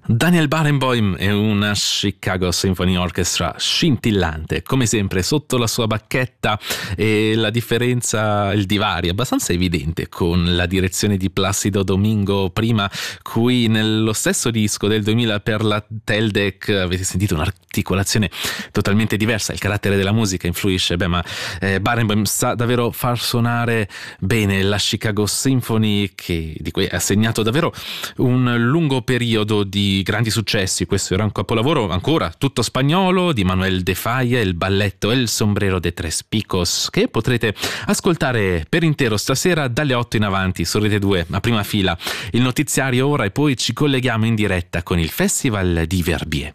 Daniel Barenboim è una Chicago Symphony Orchestra scintillante, come sempre sotto la sua bacchetta, e la differenza, il divario è abbastanza evidente con la direzione di Placido Domingo prima, cui nello stesso disco del 2000 per la Teldec avete sentito un'articolazione totalmente diversa. Il carattere della musica influisce, ma Barenboim sa davvero far suonare bene la Chicago Symphony, di cui ha segnato davvero un lungo periodo di grandi successi. Questo era un capolavoro ancora tutto spagnolo di Manuel de Falla, il balletto El Sombrero de Tres Picos, che potrete ascoltare per intero stasera dalle 8 in avanti su Rete 2 a prima fila. Il notiziario ora, e poi ci colleghiamo in diretta con il Festival di Verbier.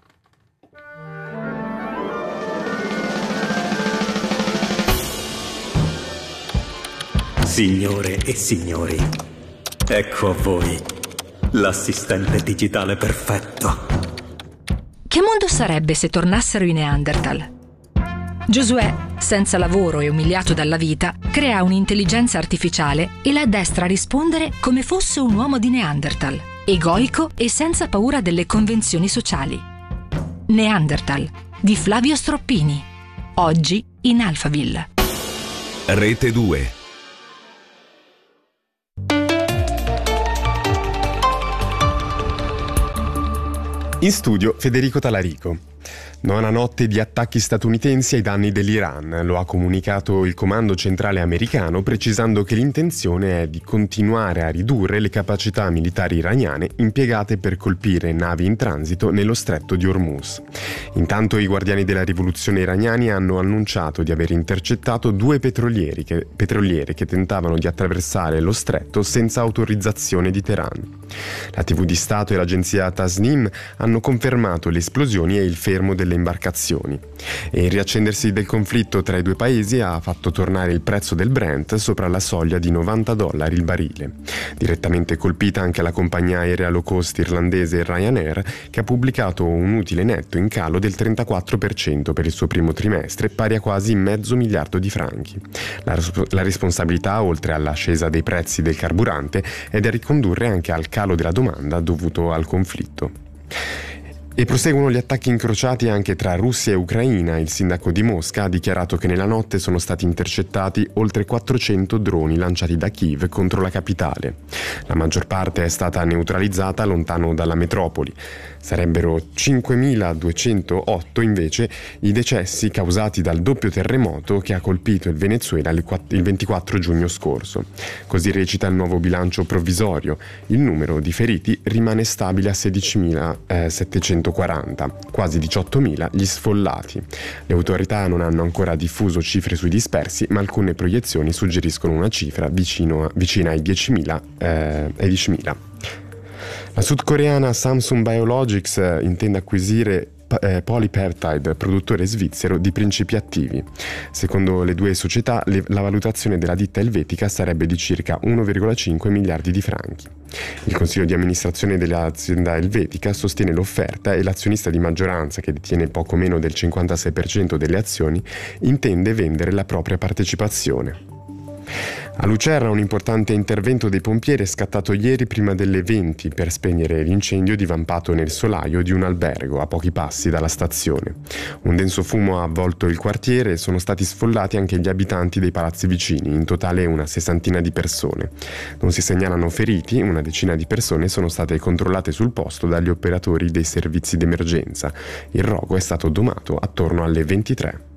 Signore e signori, ecco a voi l'assistente digitale perfetto. Che mondo sarebbe se tornassero i Neanderthal? Giosuè, senza lavoro e umiliato dalla vita, crea un'intelligenza artificiale e la addestra a rispondere come fosse un uomo di Neanderthal, egoico e senza paura delle convenzioni sociali. Neanderthal, di Flavio Stroppini. Oggi in Alphaville. Rete 2. In studio Federico Talarico. Nona notte di attacchi statunitensi ai danni dell'Iran, lo ha comunicato il Comando Centrale americano, precisando che l'intenzione è di continuare a ridurre le capacità militari iraniane impiegate per colpire navi in transito nello stretto di Hormuz. Intanto i guardiani della rivoluzione iraniani hanno annunciato di aver intercettato 2 petroliere che tentavano di attraversare lo stretto senza autorizzazione di Teheran. La TV di Stato e l'agenzia Tasnim hanno confermato le esplosioni e il fermo delle imbarcazioni, e il riaccendersi del conflitto tra i due paesi ha fatto tornare il prezzo del Brent sopra la soglia di $90 il barile. Direttamente colpita anche la compagnia aerea low cost irlandese Ryanair, che ha pubblicato un utile netto in calo del 34% per il suo primo trimestre, pari a quasi $500 miliardi. La responsabilità, oltre all'ascesa dei prezzi del carburante, è da ricondurre anche al calo della domanda dovuto al conflitto. E proseguono gli attacchi incrociati anche tra Russia e Ucraina. Il sindaco di Mosca ha dichiarato che nella notte sono stati intercettati oltre 400 droni lanciati da Kiev contro la capitale. La maggior parte è stata neutralizzata lontano dalla metropoli. Sarebbero 5.208 invece i decessi causati dal doppio terremoto che ha colpito il Venezuela il 24 giugno scorso. Così recita il nuovo bilancio provvisorio. Il numero di feriti rimane stabile a 16.740, quasi 18.000 gli sfollati. Le autorità non hanno ancora diffuso cifre sui dispersi, ma alcune proiezioni suggeriscono una cifra vicina ai 10.000. La sudcoreana Samsung Biologics intende acquisire Polypeptide, produttore svizzero di principi attivi. Secondo le due società, la valutazione della ditta elvetica sarebbe di circa 1,5 miliardi di franchi. Il consiglio di amministrazione dell'azienda elvetica sostiene l'offerta e l'azionista di maggioranza, che detiene poco meno del 56% delle azioni, intende vendere la propria partecipazione. A Lucerna un importante intervento dei pompieri è scattato ieri prima delle 20 per spegnere l'incendio divampato nel solaio di un albergo a pochi passi dalla stazione. Un denso fumo ha avvolto il quartiere e sono stati sfollati anche gli abitanti dei palazzi vicini, in totale una 60 di persone. Non si segnalano feriti, una decina di persone sono state controllate sul posto dagli operatori dei servizi d'emergenza. Il rogo è stato domato attorno alle 23.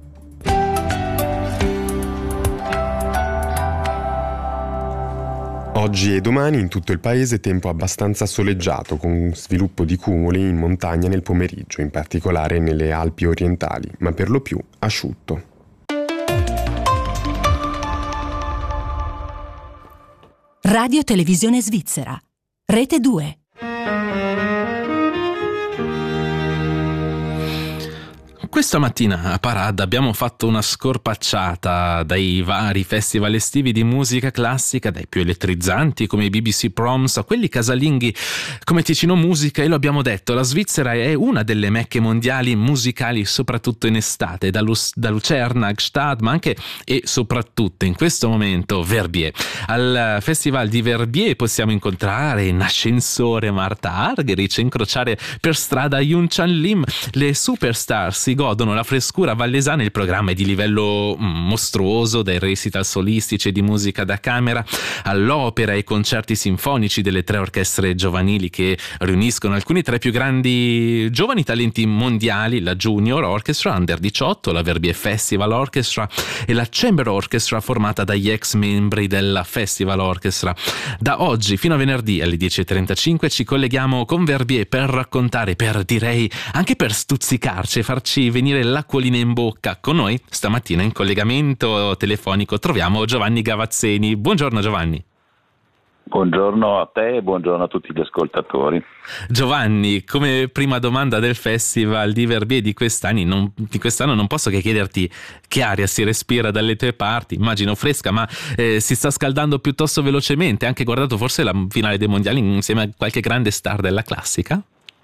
Oggi e domani in tutto il paese tempo abbastanza soleggiato, con sviluppo di cumuli in montagna nel pomeriggio, in particolare nelle Alpi orientali, ma per lo più asciutto. Radio Televisione Svizzera, Rete 2. Questa mattina a Parad abbiamo fatto una scorpacciata dai vari festival estivi di musica classica, dai più elettrizzanti come i BBC Proms a quelli casalinghi come Ticino Musica, e lo abbiamo detto, la Svizzera è una delle mecche mondiali musicali soprattutto in estate, da Lucerna, Gstaad, ma anche e soprattutto in questo momento Verbier. Al festival di Verbier possiamo incontrare in ascensore Marta Argerich, incrociare per strada Yoon Chan Lim. Le superstar si godono la frescura vallesana, il programma è di livello mostruoso, dai recital solistici e di musica da camera all'opera e concerti sinfonici delle 3 orchestre giovanili che riuniscono alcuni tra i più grandi giovani talenti mondiali, la Junior Orchestra Under 18, la Verbier Festival Orchestra e la Chamber Orchestra formata dagli ex membri della Festival Orchestra. Da oggi fino a venerdì alle 10:35 ci colleghiamo con Verbier per raccontare, per direi anche per stuzzicarci e farci venire l'acquolina in bocca. Con noi stamattina in collegamento telefonico troviamo Giovanni Gavazzeni. Buongiorno Giovanni. Buongiorno a te e buongiorno a tutti gli ascoltatori. Giovanni, come prima domanda del festival di Verbier di quest'anno non posso che chiederti che aria si respira dalle tue parti. Immagino fresca, ma si sta scaldando piuttosto velocemente. Anche guardato forse la finale dei mondiali insieme a qualche grande star della classica?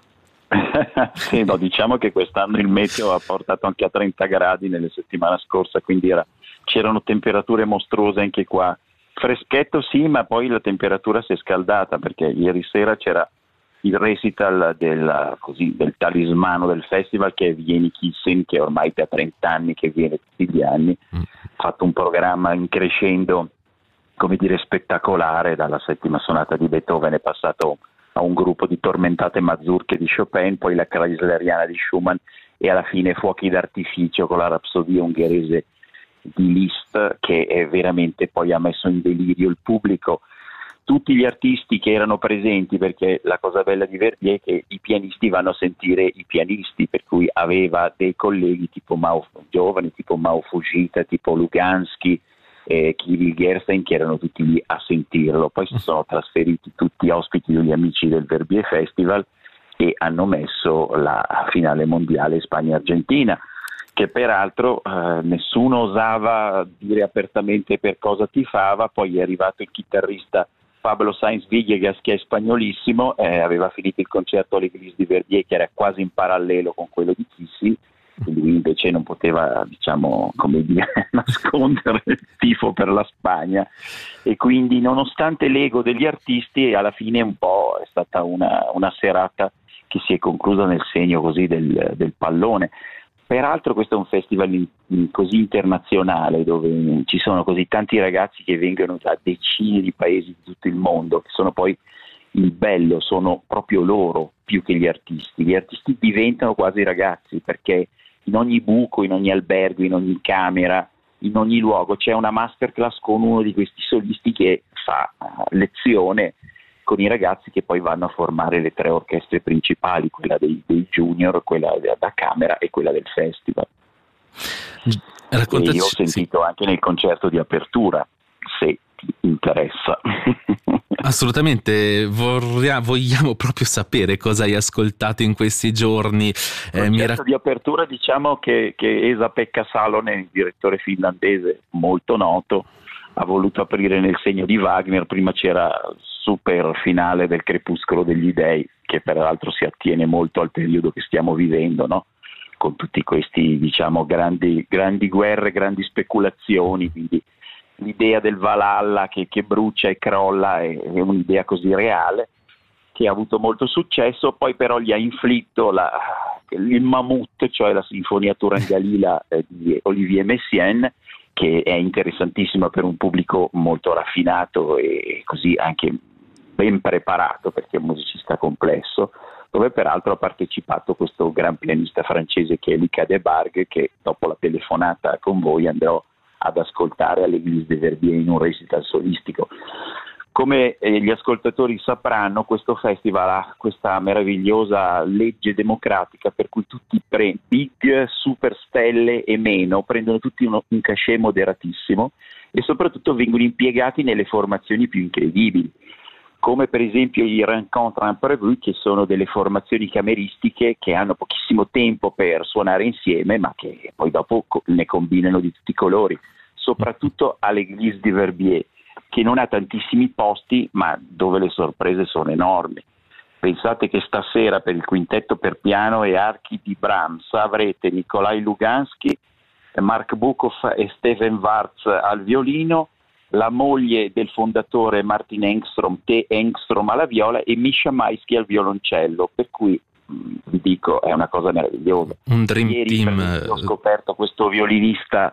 Sì, no, diciamo che quest'anno il meteo ha portato anche a 30 gradi nelle settimane scorse, quindi c'erano temperature mostruose anche qua. Freschetto sì, ma poi la temperatura si è scaldata perché ieri sera c'era il recital del talismano del festival, che è Vieni Kissen, che ormai da 30 anni che viene tutti gli anni. Ha fatto un programma in crescendo, come dire, spettacolare. Dalla settima sonata di Beethoven è passato a un gruppo di tormentate mazurche di Chopin, poi la Chrysleriana di Schumann e alla fine fuochi d'artificio con la rapsodia ungherese di Liszt, che è veramente poi ha messo in delirio il pubblico, tutti gli artisti che erano presenti, perché la cosa bella di Verbier è che i pianisti vanno a sentire i pianisti, per cui aveva dei colleghi tipo giovani, tipo Mao Fujita, tipo Lugansky, Kirill Gerstein, che erano tutti lì a sentirlo. Poi si sono trasferiti tutti ospiti degli amici del Verbier Festival e hanno messo la finale mondiale Spagna-Argentina, che peraltro nessuno osava dire apertamente per cosa tifava. Poi è arrivato il chitarrista Pablo Sainz Villegas, che è spagnolissimo, aveva finito il concerto all'Église di Verbier, che era quasi in parallelo con quello di Kissi, e lui invece non poteva, diciamo, come dire, nascondere il tifo per la Spagna, e quindi nonostante l'ego degli artisti alla fine un po' è stata una serata che si è conclusa nel segno così del pallone. Peraltro questo è un festival così internazionale, dove ci sono così tanti ragazzi che vengono da decine di paesi di tutto il mondo, che sono poi il bello, sono proprio loro più che gli artisti. Gli artisti diventano quasi ragazzi, perché in ogni buco, in ogni albergo, in ogni camera, in ogni luogo c'è una masterclass con uno di questi solisti che fa lezione con i ragazzi che poi vanno a formare le 3 orchestre principali, quella dei junior, quella da camera e quella del festival. Raccontaci, e io ho sentito anche nel concerto di apertura, se ti interessa. Assolutamente, vogliamo proprio sapere cosa hai ascoltato in questi giorni. Il concerto di apertura, diciamo che Esa-Pekka Salonen, il direttore finlandese molto noto, ha voluto aprire nel segno di Wagner. Prima c'era super finale del Crepuscolo degli Dei, che peraltro si attiene molto al periodo che stiamo vivendo, no? Con tutti questi, diciamo, grandi guerre, grandi speculazioni, quindi l'idea del Valhalla che brucia e crolla è un'idea così reale, che ha avuto molto successo. Poi però gli ha inflitto il Mammut, cioè la Sinfonia Turangalila di Olivier Messiaen, che è interessantissima per un pubblico molto raffinato e così anche ben preparato, perché è un musicista complesso, dove peraltro ha partecipato questo gran pianista francese che è Luca Debargue, che dopo la telefonata con voi andrò ad ascoltare all'Église de Verbier in un recital solistico. Come gli ascoltatori sapranno, questo festival ha questa meravigliosa legge democratica per cui tutti big, super stelle e meno prendono tutti un cachet moderatissimo e soprattutto vengono impiegati nelle formazioni più incredibili. come per esempio i Rencontres Imprévues, che sono delle formazioni cameristiche che hanno pochissimo tempo per suonare insieme, ma che poi dopo ne combinano di tutti i colori, soprattutto all'Église de Verbier, che non ha tantissimi posti, ma dove le sorprese sono enormi. Pensate che stasera per il quintetto per piano e archi di Brahms avrete Nikolai Lugansky, Mark Bukov e Steven Warz al violino, la moglie del fondatore Martin Engström, T. Engström alla viola e Misha Maisky al violoncello, per cui vi dico è una cosa meravigliosa. Un dream team. Ho scoperto questo violinista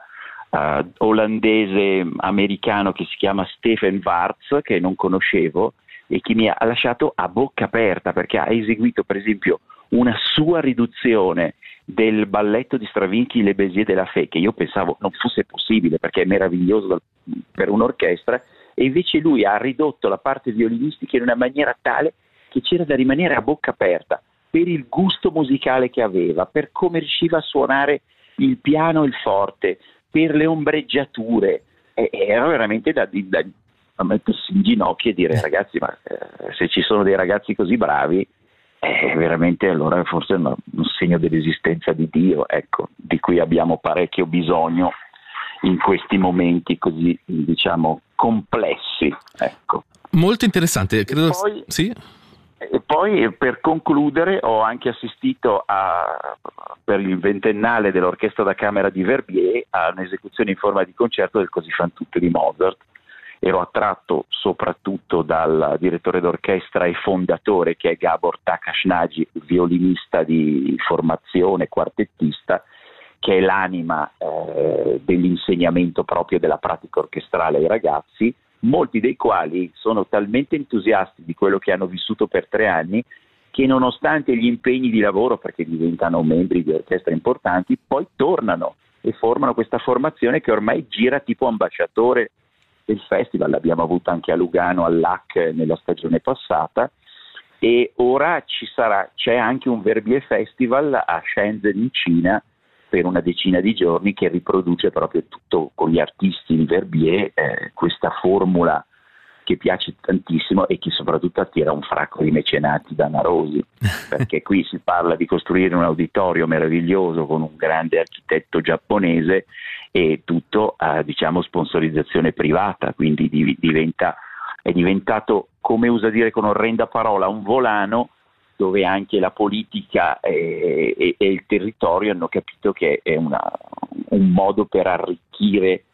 olandese americano che si chiama Steven Warz, che non conoscevo e che mi ha lasciato a bocca aperta, perché ha eseguito per esempio una sua riduzione del balletto di Stravinsky Le Béziers de la Fée, che io pensavo non fosse possibile perché è meraviglioso per un'orchestra, e invece lui ha ridotto la parte violinistica in una maniera tale che c'era da rimanere a bocca aperta per il gusto musicale che aveva, per come riusciva a suonare il piano e il forte, per le ombreggiature. Era veramente da mettersi in ginocchio e dire ragazzi, ma se ci sono dei ragazzi così bravi, veramente allora forse è un segno dell'esistenza di Dio, ecco, di cui abbiamo parecchio bisogno in questi momenti così, diciamo, complessi, ecco. Molto interessante, credo. Poi, sì? E poi per concludere ho anche assistito per il 20ennale dell'Orchestra da Camera di Verbier a un'esecuzione in forma di concerto del Così fan tutte di Mozart. Ero attratto soprattutto dal direttore d'orchestra e fondatore, che è Gabor Takashnagi, violinista di formazione, quartettista, che è l'anima dell'insegnamento proprio della pratica orchestrale ai ragazzi, molti dei quali sono talmente entusiasti di quello che hanno vissuto per 3 anni che nonostante gli impegni di lavoro, perché diventano membri di orchestre importanti, poi tornano e formano questa formazione che ormai gira tipo ambasciatore del festival. L'abbiamo avuto anche a Lugano, all'AC nella stagione passata, e ora c'è anche un Verbier Festival a Shenzhen in Cina per una decina di giorni, che riproduce proprio tutto con gli artisti di Verbier, questa formula che piace tantissimo e che soprattutto attira un fracco di mecenati danarosi, perché qui si parla di costruire un auditorio meraviglioso con un grande architetto giapponese e tutto a, diciamo, sponsorizzazione privata, quindi è diventato, come usa dire con orrenda parola, un volano dove anche la politica e il territorio hanno capito che è un modo per arricchire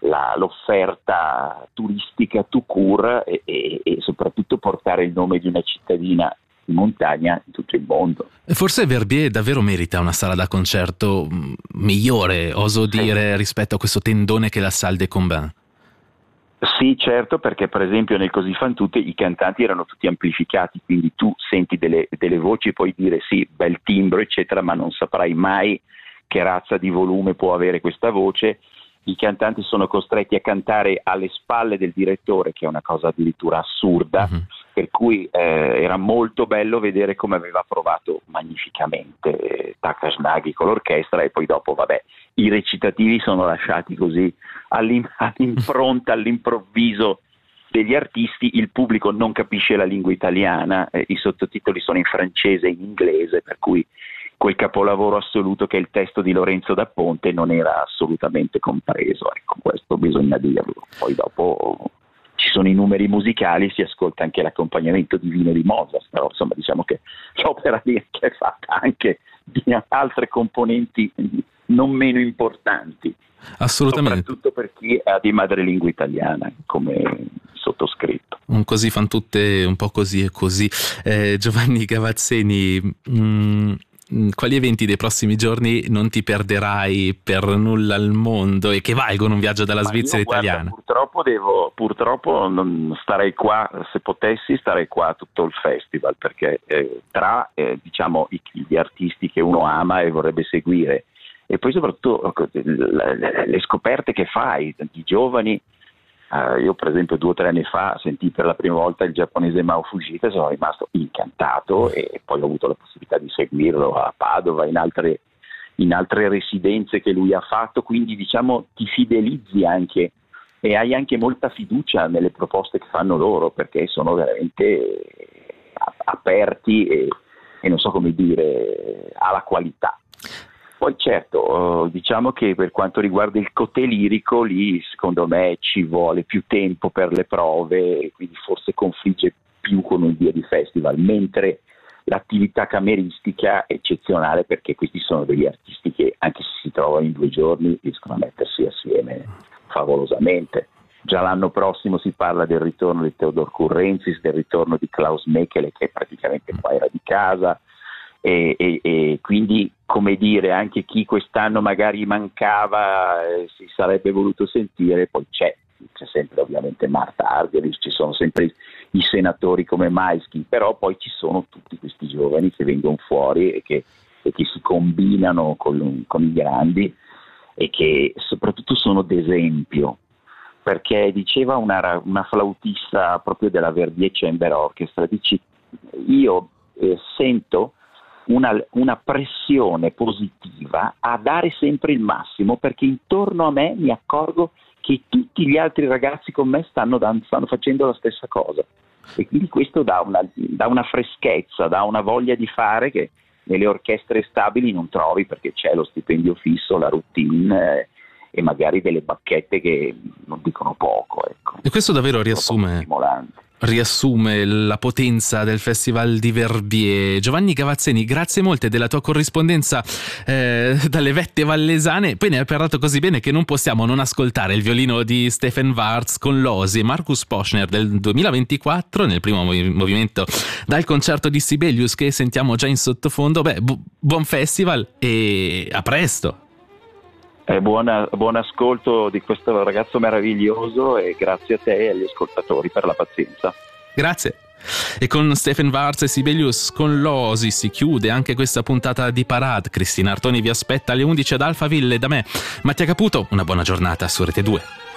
l'offerta turistica tout court e soprattutto portare il nome di una cittadina di montagna in tutto il mondo. Forse Verbier davvero merita una sala da concerto migliore, oso dire, rispetto a questo tendone che è la Salle des Combins. Sì, certo, perché per esempio nel Così fan tutte i cantanti erano tutti amplificati, quindi tu senti delle voci e puoi dire sì, bel timbro eccetera, ma non saprai mai che razza di volume può avere questa voce. I cantanti sono costretti a cantare alle spalle del direttore, che è una cosa addirittura assurda, per cui era molto bello vedere come aveva provato magnificamente Takashnagi con l'orchestra, e poi dopo vabbè, i recitativi sono lasciati così all'impronta, all'improvviso degli artisti, il pubblico non capisce la lingua italiana, i sottotitoli sono in francese e in inglese, per cui quel capolavoro assoluto che è il testo di Lorenzo da Ponte non era assolutamente compreso, ecco, questo bisogna dirlo. Poi dopo ci sono i numeri musicali, si ascolta anche l'accompagnamento divino di Mozart, però insomma diciamo che l'opera lì è fatta anche di altre componenti non meno importanti, assolutamente, soprattutto per chi ha di madrelingua italiana come sottoscritto. Un Così fan tutte un po' così e così. Giovanni Gavazzeni, quali eventi dei prossimi giorni non ti perderai per nulla al mondo e che valgono un viaggio dalla Svizzera italiana? Purtroppo non starei qua, se potessi starei qua tutto il festival, perché tra diciamo gli artisti che uno ama e vorrebbe seguire, e poi soprattutto le scoperte che fai di giovani. Io per esempio 2 o 3 anni fa sentii per la prima volta il giapponese Mao Fujita e sono rimasto incantato, e poi ho avuto la possibilità di seguirlo a Padova, in altre residenze che lui ha fatto, quindi diciamo ti fidelizzi anche e hai anche molta fiducia nelle proposte che fanno loro, perché sono veramente aperti e non so come dire, alla qualità. Poi certo, diciamo che per quanto riguarda il cotè lirico, lì secondo me ci vuole più tempo per le prove, quindi forse confligge più con un dia di festival, mentre l'attività cameristica è eccezionale, perché questi sono degli artisti che anche se si trovano in 2 giorni riescono a mettersi assieme favolosamente. Già l'anno prossimo si parla del ritorno di Theodor Currenzis, del ritorno di Klaus Mekele, che praticamente qua era di casa, e quindi, come dire, anche chi quest'anno magari mancava si sarebbe voluto sentire. Poi c'è sempre ovviamente Marta Argerich, ci sono sempre i senatori come Maisky, però poi ci sono tutti questi giovani che vengono fuori e che si combinano con i grandi, e che soprattutto sono d'esempio, perché diceva una flautista proprio della Verdier Chamber Orchestra, dice: io sento una pressione positiva a dare sempre il massimo, perché intorno a me mi accorgo che tutti gli altri ragazzi con me stanno facendo la stessa cosa, e quindi questo dà una freschezza, dà una voglia di fare che nelle orchestre stabili non trovi, perché c'è lo stipendio fisso, la routine e magari delle bacchette che non dicono poco, ecco. E questo davvero riassume la potenza del Festival di Verbier. Giovanni Gavazzeni, grazie molte della tua corrispondenza dalle vette vallesane. Poi ne hai parlato così bene che non possiamo non ascoltare il violino di Stefan Warz con l'Osi e Markus Poschner del 2024 nel primo movimento dal concerto di Sibelius, che sentiamo già in sottofondo. Buon festival e a presto! Buon ascolto di questo ragazzo meraviglioso, e grazie a te e agli ascoltatori per la pazienza. Grazie. E con Stefan Warz e Sibelius con l'Osi si chiude anche questa puntata di Parade. Cristina Artoni vi aspetta alle 11 ad Alphaville. Da me, Mattia Caputo, una buona giornata su Rete 2.